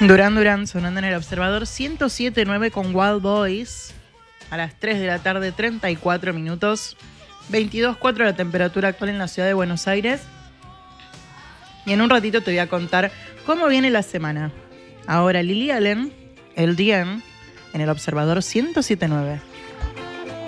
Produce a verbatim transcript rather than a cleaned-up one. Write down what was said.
Duran Duran sonando en el Observador ciento siete punto nueve con Wild Boys a las tres de la tarde, treinta y cuatro minutos. veintidós punto cuatro la temperatura actual en la ciudad de Buenos Aires. Y en un ratito te voy a contar cómo viene la semana. Ahora Lily Allen, el D M, en el Observador ciento siete punto nueve.